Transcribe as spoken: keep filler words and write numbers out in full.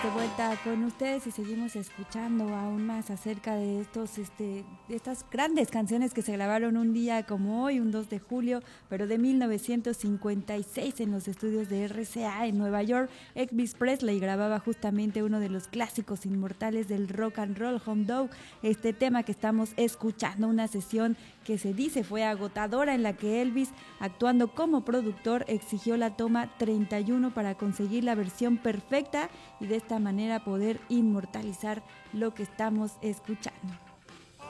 De vuelta con ustedes y seguimos escuchando aún más acerca de estos, este, de estas grandes canciones que se grabaron un día como hoy, un dos de julio, pero de mil novecientos cincuenta y seis en los estudios de R C A en Nueva York. Elvis Presley grababa justamente uno de los clásicos inmortales del rock and roll, Hound Dog, este tema que estamos escuchando, una sesión que se dice fue agotadora en la que Elvis, actuando como productor, exigió la toma treinta y uno para conseguir la versión perfecta y de esta manera poder inmortalizar lo que estamos escuchando.